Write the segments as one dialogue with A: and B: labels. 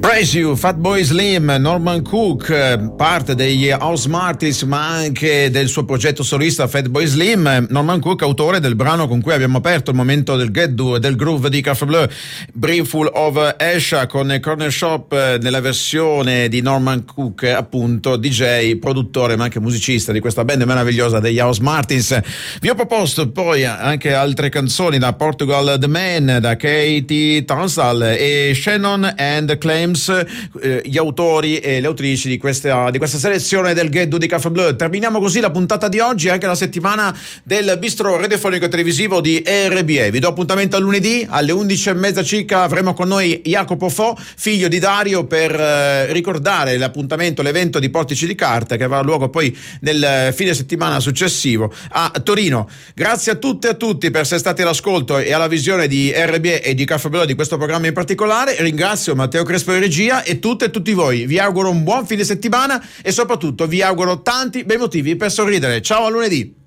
A: Praise You, Fatboy Slim, Norman Cook, parte degli House Martins ma anche del suo progetto solista Fatboy Slim. Norman Cook, autore del brano con cui abbiamo aperto il momento del get-do e del groove di Café Bleu, Brimful of Esha, con Corner Shop nella versione di Norman Cook, appunto DJ, produttore ma anche musicista di questa band meravigliosa degli House Martins. Vi ho proposto poi anche altre canzoni da Portugal The Man, da Katie Tunstall e Shannon and Claims, gli autori e le autrici di questa selezione del Get-Do di Café Bleu. Terminiamo così la puntata di oggi e anche la settimana del bistro radiofonico e televisivo di RBE. Vi do appuntamento a lunedì alle 11:30 circa. Avremo con noi Jacopo Fo, figlio di Dario, per ricordare l'appuntamento, l'evento di Portici di Carta che avrà luogo poi nel fine settimana successivo a Torino. Grazie a tutte e a tutti per essere stati all'ascolto e alla visione di RBE e di Café Bleu, di questo programma in particolare. Ringrazio Matteo Crespo in regia e tutte e tutti voi. Vi auguro un buon fine settimana e soprattutto vi auguro tanti bei motivi per sorridere. Ciao, a lunedì.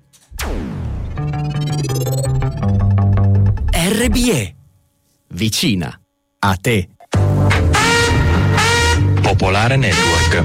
B: RBE, vicina a te.
C: Popolare Network.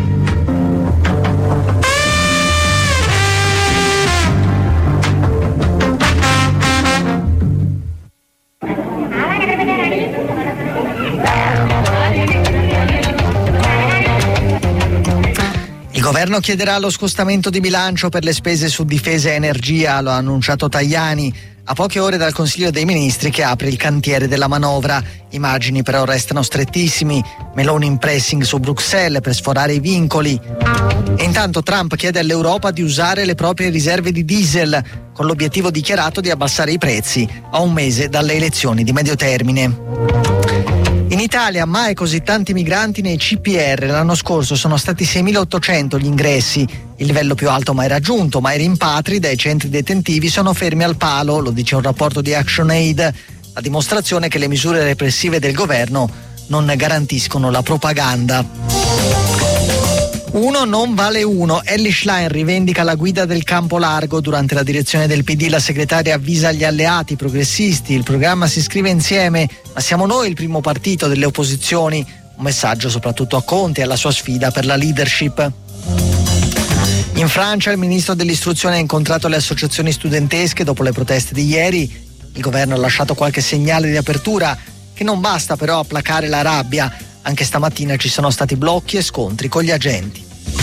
D: Il governo chiederà lo scostamento di bilancio per le spese su difesa e energia, lo ha annunciato Tajani, a poche ore dal Consiglio dei Ministri che apre il cantiere della manovra. I margini però restano strettissimi, Meloni in pressing su Bruxelles per sforare i vincoli. E intanto Trump chiede all'Europa di usare le proprie riserve di diesel, con l'obiettivo dichiarato di abbassare i prezzi a un mese dalle elezioni di medio termine. In Italia mai così tanti migranti nei CPR. L'anno scorso sono stati 6.800 gli ingressi, il livello più alto mai raggiunto, ma i rimpatri dai centri detentivi sono fermi al palo, lo dice un rapporto di ActionAid, a dimostrazione che le misure repressive del governo non garantiscono la propaganda. Uno non vale uno. Elly Schlein rivendica la guida del campo largo. Durante la direzione del PD la segretaria avvisa gli alleati progressisti: il programma si scrive insieme, ma siamo noi il primo partito delle opposizioni. Un messaggio soprattutto a Conte e alla sua sfida per la leadership. In Francia il ministro dell'istruzione ha incontrato le associazioni studentesche dopo le proteste di ieri. Il governo ha lasciato qualche segnale di apertura, che non basta però a placare la rabbia. Anche stamattina ci sono stati blocchi e scontri con gli agenti.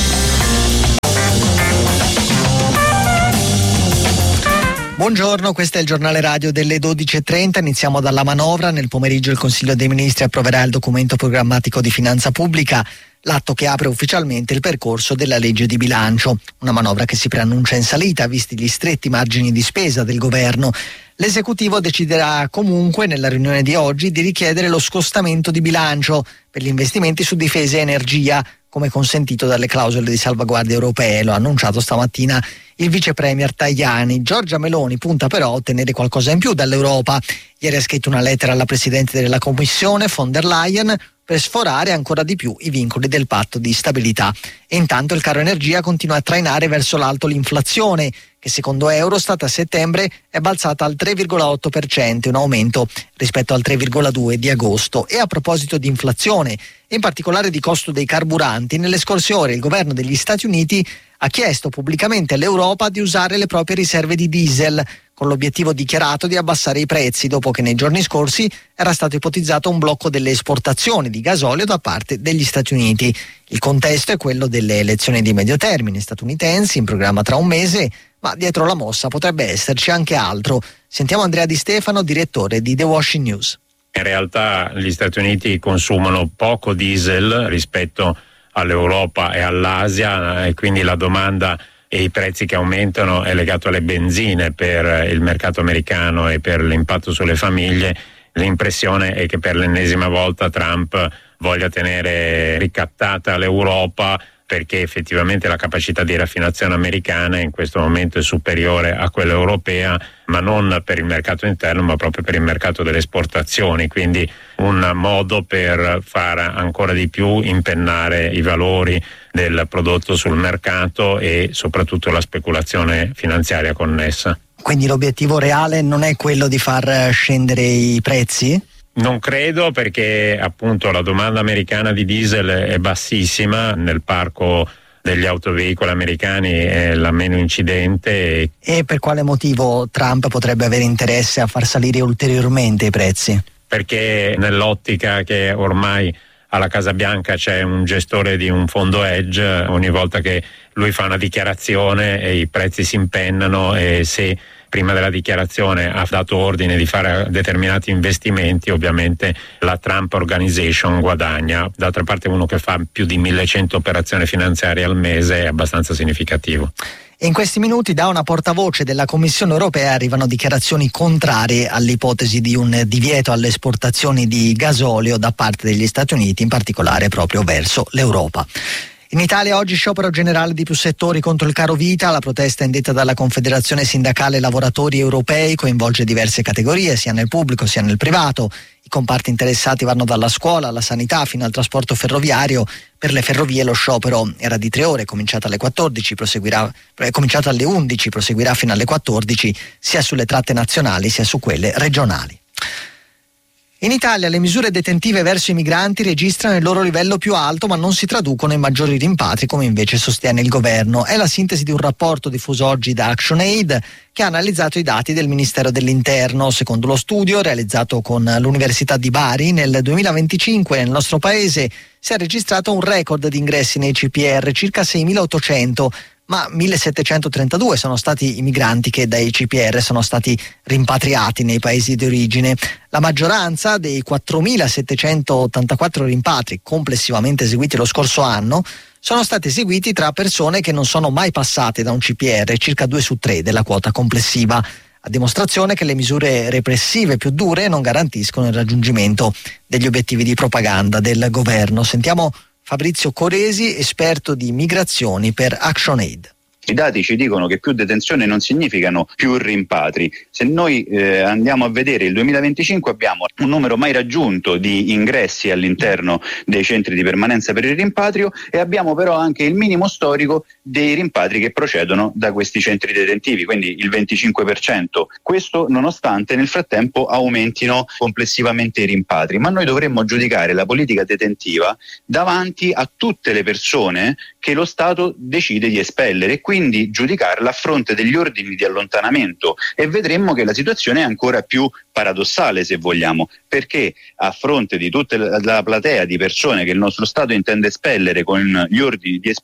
D: Buongiorno, questo è il giornale radio delle 12:30. Iniziamo dalla manovra. Nel pomeriggio il Consiglio dei Ministri approverà il documento programmatico di finanza pubblica, l'atto che apre ufficialmente il percorso della legge di bilancio. Una manovra che si preannuncia in salita, visti gli stretti margini di spesa del governo. L'esecutivo deciderà comunque nella riunione di oggi di richiedere lo scostamento di bilancio per gli investimenti su difesa e energia, come consentito dalle clausole di salvaguardia europee. Lo ha annunciato stamattina il vice premier Tajani. Giorgia Meloni punta però a ottenere qualcosa in più dall'Europa. Ieri ha scritto una lettera alla presidente della Commissione, von der Leyen, per sforare ancora di più i vincoli del patto di stabilità. E intanto il caro energia continua a trainare verso l'alto l'inflazione, che secondo Eurostat a settembre è balzata al 3,8%, un aumento rispetto al 3,2% di agosto. E a proposito di inflazione, in particolare di costo dei carburanti, nelle scorse ore il governo degli Stati Uniti ha chiesto pubblicamente all'Europa di usare le proprie riserve di diesel, con l'obiettivo dichiarato di abbassare i prezzi, dopo che nei giorni scorsi era stato ipotizzato un blocco delle esportazioni di gasolio da parte degli Stati Uniti. Il contesto è quello delle elezioni di medio termine statunitensi, in programma tra un mese, ma dietro la mossa potrebbe esserci anche altro. Sentiamo Andrea Di Stefano, direttore di The Washington News.
E: In realtà gli Stati Uniti consumano poco diesel rispetto all'Europa e all'Asia, e quindi la domanda e i prezzi che aumentano è legato alle benzine per il mercato americano e per l'impatto sulle famiglie. L'impressione è che per l'ennesima volta Trump voglia tenere ricattata l'Europa, perché effettivamente la capacità di raffinazione americana in questo momento è superiore a quella europea, ma non per il mercato interno, ma proprio per il mercato delle esportazioni. Quindi un modo per far ancora di più impennare i valori del prodotto sul mercato e soprattutto la speculazione finanziaria connessa.
D: Quindi l'obiettivo reale non è quello di far scendere i prezzi?
E: Non credo, perché appunto la domanda americana di diesel è bassissima, nel parco degli autoveicoli americani è la meno incidente.
D: E per quale motivo Trump potrebbe avere interesse a far salire ulteriormente i prezzi?
E: Perché nell'ottica che ormai alla Casa Bianca c'è un gestore di un fondo hedge, ogni volta che lui fa una dichiarazione i prezzi si impennano, e se prima della dichiarazione ha dato ordine di fare determinati investimenti, ovviamente la Trump Organization guadagna. D'altra parte uno che fa più di 1100 operazioni finanziarie al mese è abbastanza significativo.
D: In questi minuti da una portavoce della Commissione europea arrivano dichiarazioni contrarie all'ipotesi di un divieto alle esportazioni di gasolio da parte degli Stati Uniti, in particolare proprio verso l'Europa. In Italia oggi sciopero generale di più settori contro il caro vita. La protesta indetta dalla Confederazione Sindacale Lavoratori Europei coinvolge diverse categorie, sia nel pubblico sia nel privato. I comparti interessati vanno dalla scuola alla sanità fino al trasporto ferroviario. Per le ferrovie lo sciopero era di 3 ore, cominciato alle 11, proseguirà fino alle 14, sia sulle tratte nazionali sia su quelle regionali. In Italia le misure detentive verso i migranti registrano il loro livello più alto, ma non si traducono in maggiori rimpatri, come invece sostiene il governo. È la sintesi di un rapporto diffuso oggi da ActionAid, che ha analizzato i dati del Ministero dell'Interno. Secondo lo studio realizzato con l'Università di Bari, nel 2025 nel nostro paese si è registrato un record di ingressi nei CPR, circa 6.800, ma 1.732 sono stati i migranti che dai CPR sono stati rimpatriati nei paesi di origine. La maggioranza dei 4.784 rimpatri complessivamente eseguiti lo scorso anno sono stati eseguiti tra persone che non sono mai passate da un CPR, circa 2 su 3 della quota complessiva, a dimostrazione che le misure repressive più dure non garantiscono il raggiungimento degli obiettivi di propaganda del governo. Sentiamo Fabrizio Coresi, esperto di migrazioni per ActionAid.
F: I dati ci dicono che più detenzione non significano più rimpatri. Se noi andiamo a vedere il 2025 abbiamo un numero mai raggiunto di ingressi all'interno dei centri di permanenza per il rimpatrio, e abbiamo però anche il minimo storico dei rimpatri che procedono da questi centri detentivi, quindi il 25%. Questo nonostante nel frattempo aumentino complessivamente i rimpatri, ma noi dovremmo giudicare la politica detentiva davanti a tutte le persone che lo Stato decide di espellere, e quindi giudicarla a fronte degli ordini di allontanamento, e vedremmo che la situazione è ancora più paradossale, se vogliamo, perché a fronte di tutta la platea di persone che il nostro Stato intende espellere con gli ordini di espulsione